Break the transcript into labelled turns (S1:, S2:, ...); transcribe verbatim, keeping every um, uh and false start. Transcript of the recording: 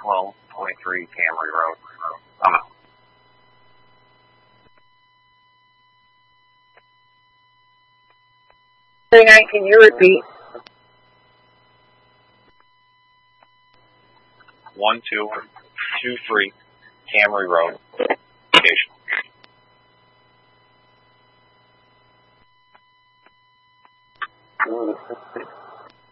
S1: twelve twenty-three Camry Road. I'm out.
S2: thirty-nine, can you repeat?
S1: one two two three Camry Road. Location.
S2: Mm-hmm.